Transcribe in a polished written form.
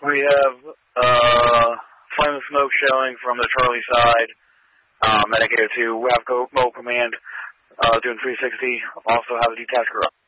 We have Flame of Smoke showing from the Charlie side. Medicated to WAPCO Mobile Command doing 360. Also have a detached garage.